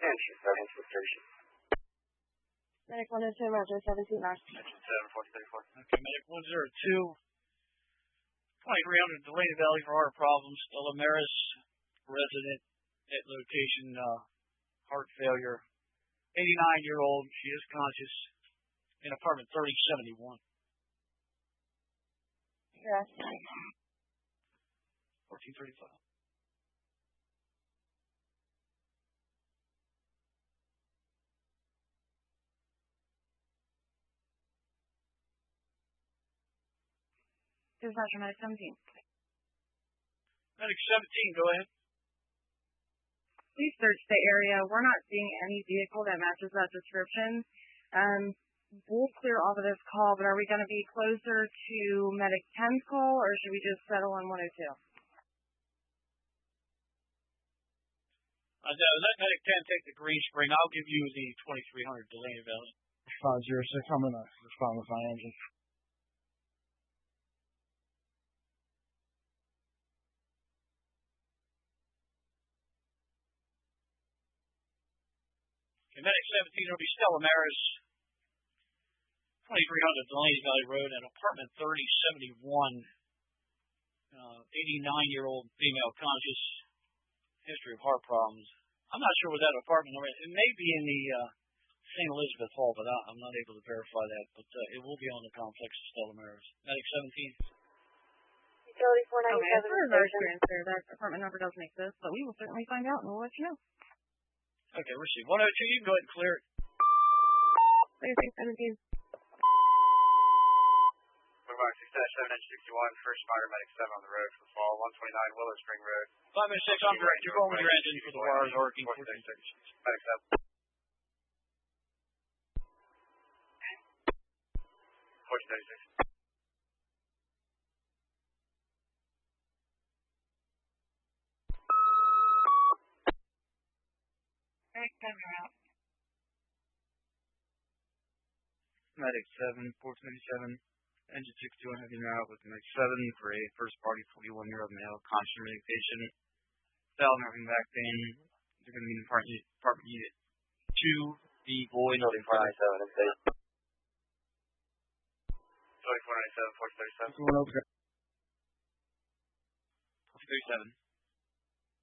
attention, Central Station. Medic 102, Roger, 17 knots. Attention 7434. Okay, Medic 102. 2300 Delaney Valley for heart problems. Stella Maris, resident at location, heart failure. 89-year-old. She is conscious in apartment 3071. Yes. 1435. Dispatcher, Medic 17. Medic 17, go ahead. Please search the area. We're not seeing any vehicle that matches that description. We'll clear off of this call, but are we going to be closer to Medic 10's call, or should we just settle on 102? Let Medic 10 take the Green Spring. I'll give you the 2300 Delaney Valley. 506, I'm going to respond with my engine. Okay, Medic 17 will be Stella Maris, 2300 Delaney Valley Road at apartment 3071. 89-year-old female, conscious, history of heart problems. I'm not sure what that apartment number is. It may be in the St. Elizabeth Hall, but I'm not able to verify that. But it will be on the complex of Stella Maris. Medic 17. Utility 497. Okay, as far as our experience there, that apartment number doesn't exist, but we will certainly find out and we'll let you know. Okay, receive. 102, you can go ahead and clear it. Medic 17. 6-7, first fire, Medic 7 on the road for the fall, 129 Willow Spring Road. 506, I'm direct. You're going with your engine for the wires working. Medic 7. 1436. Medic 7 out. Medic 7, 427. Engine 62 heavy route with Medic 7 for a first party 41-year-old male, conscious remaining patient. Valve having back pain. They're going to be in apartment unit 2, the boy. 2497 and 2497, 437. 437.